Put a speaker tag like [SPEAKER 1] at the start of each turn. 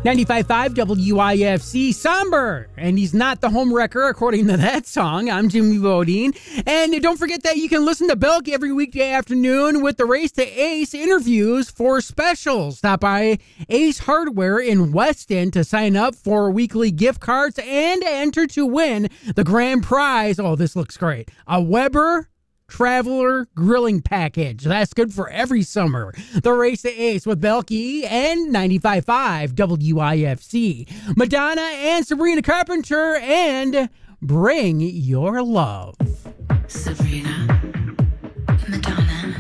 [SPEAKER 1] 95.5 WIFC, somber, and he's not the home wrecker according to that song. I'm Jimmy Bodine, and don't forget that you can listen to Belk every weekday afternoon with the Race to Ace interviews for specials. Stop by Ace Hardware in West End to sign up for weekly gift cards and enter to win the grand prize. Oh, this looks great. A Weber Traveler grilling package. That's good for every summer. The Race to Ace with Belky and 95.5 WIFC. Madonna and Sabrina Carpenter and Bring Your Love.
[SPEAKER 2] Sabrina.